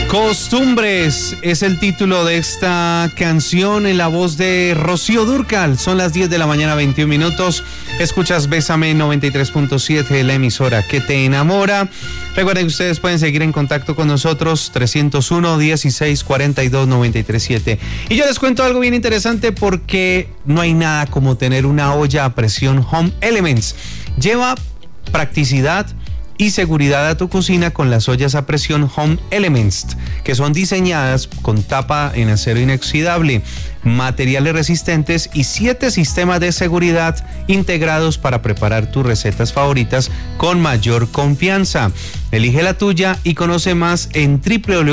Costumbres es el título de esta canción en la voz de Rocío Dúrcal. Son las 10 de la mañana, 21 minutos. Escuchas Bésame 93.7, la emisora que te enamora. Recuerden que ustedes pueden seguir en contacto con nosotros, 301-1642-937. Y yo les cuento algo bien interesante porque no hay nada como tener una olla a presión Home Elements. Lleva practicidad y seguridad a tu cocina con las ollas a presión Home Elements, que son diseñadas con tapa en acero inoxidable, materiales resistentes y 7 sistemas de seguridad integrados para preparar tus recetas favoritas con mayor confianza. Elige la tuya y conoce más en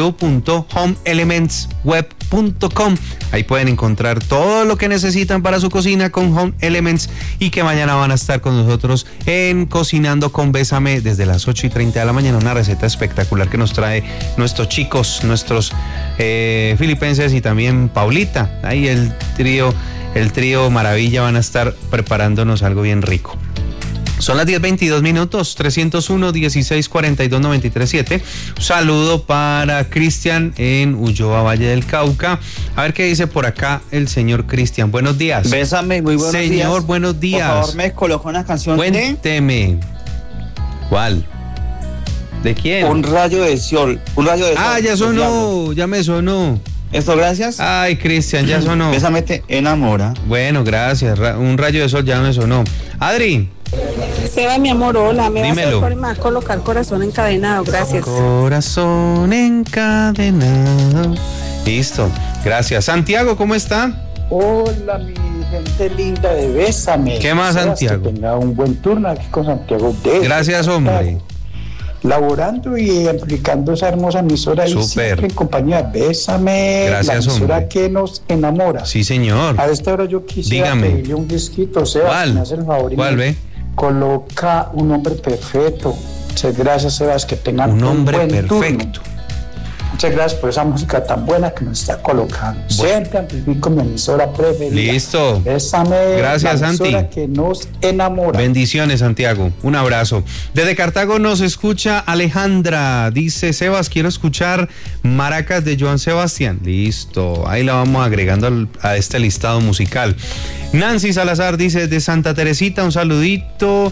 www.homeelementsweb.com. Ahí pueden encontrar todo lo que necesitan para su cocina con Home Elements, y que mañana van a estar con nosotros en Cocinando con Bésame desde las 8:30 de la mañana. Una receta espectacular que nos trae nuestros chicos, nuestros filipenses, y también Paulita. Ahí el trío Maravilla van a estar preparándonos algo bien rico. Son las 10:22 minutos, 301-1642-937. Un saludo para Cristian en Ulloa, Valle del Cauca. A ver qué dice por acá el señor Cristian. Buenos días. Bésame, muy buenos días. Señor, buenos días. Por favor, me colocó una canción. Cuénteme. ¿Cuál? ¿De quién? Un rayo de sol. Ah, ya sonó, ya me sonó. ¿Esto, gracias? Ay, Cristian, ya sonó. Bésame te enamora. Bueno, gracias. Un rayo de sol ya me sonó. Adri. Seba, mi amor, hola. Me Dímelo. vas a colocar corazón encadenado, gracias. Corazón encadenado. Listo, gracias. Santiago, ¿cómo está? Hola, mi gente linda de Bésame. ¿Qué más, Santiago? Que tenga un buen turno aquí con Santiago. Gracias, hombre. Laborando y aplicando esa hermosa emisora y siempre en compañía. Bésame, gracias, la emisora hombre, que nos enamora. Sí, señor. A esta hora yo quisiera pedirle un disquito, Sebas. ¿Cuál? Me hace el favor. ¿Cuál, ve? Coloca Un Hombre Perfecto. Muchas gracias, Sebas, que tengan un hombre buen perfecto. turno. Muchas gracias por esa música tan buena que nos está colocando. Siempre amplifico mi emisora preferida. Listo. Bésame. Gracias, la emisora Santi. que nos enamora. Bendiciones, Santiago. Un abrazo. Desde Cartago nos escucha Alejandra. Dice: Sebas, quiero escuchar Maracas de Joan Sebastián. Listo. Ahí la vamos agregando a este listado musical. Nancy Salazar dice: de Santa Teresita, un saludito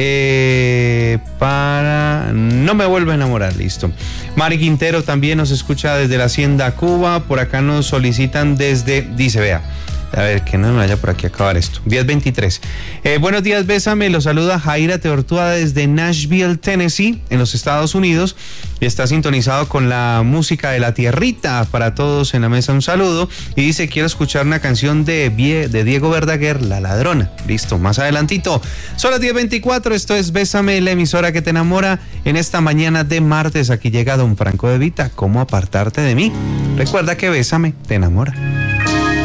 para No me vuelvo a enamorar. Listo. Mari Quintero también nos escucha desde la Hacienda Cuba. Por acá nos solicitan dice, vea, a ver, que no me vaya por aquí a acabar esto. 10:23. Buenos días, Bésame. Los saluda Jaira Teortúa desde Nashville, Tennessee, en los Estados Unidos. Y está sintonizado con la música de la tierrita. Para todos en la mesa, un saludo. Y dice: quiero escuchar una canción de Diego Verdaguer, La Ladrona. Listo, más adelantito. Son las 10:24. Esto es Bésame, la emisora que te enamora. En esta mañana de martes, aquí llega Don Franco de Vita. ¿Cómo apartarte de mí? Recuerda que Bésame te enamora.